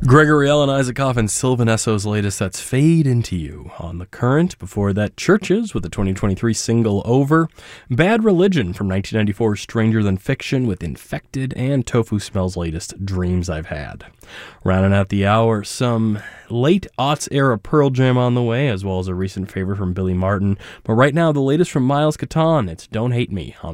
Gregory Alan Isaacoff and Sylvan Esso's latest, that's Fade Into You on The Current. Before that, Churches with the 2023 single Over. Bad Religion from 1994, Stranger Than Fiction with Infected, and Tofu Smell's latest, Dreams I've Had. Rounding out the hour, some late aughts era Pearl Jam on the way, as well as a recent favorite from Billy Martin. But right now, the latest from Miles Caton, it's Don't Hate Me on